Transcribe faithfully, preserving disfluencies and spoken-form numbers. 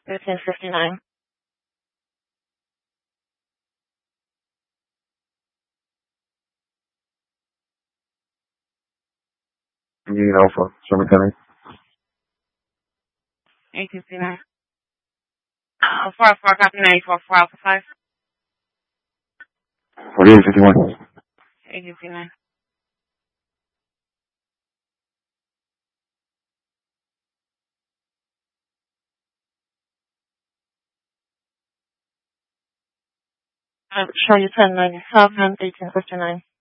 fifteen fifty-nine. Union Alpha, Sherman County. eighteen fifty-nine. Uh, four oh four, copy ninety-four, four Alpha five. forty-eight fifty-one. eighteen fifty-nine. Uh, show you ten ninety-seven, eighteen fifty-nine.